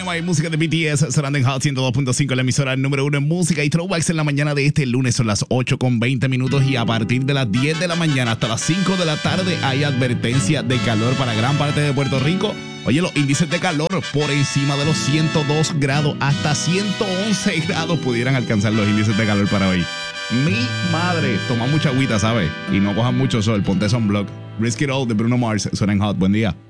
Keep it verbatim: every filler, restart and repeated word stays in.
Dynamite, música de B T S, sonando en Hot ciento dos punto cinco, la emisora número uno en música y throwbacks en la mañana de este lunes. Son las ocho con veinte minutos y a partir de las diez de la mañana hasta las cinco de la tarde hay advertencia de calor para gran parte de Puerto Rico. Oye, los índices de calor por encima de los ciento dos grados, hasta ciento once grados pudieran alcanzar los índices de calor para hoy. Mi madre, toma mucha agüita, ¿sabes? Y no cojan mucho sol, ponte sunblock. Risk It All de Bruno Mars, suena en Hot. Buen día.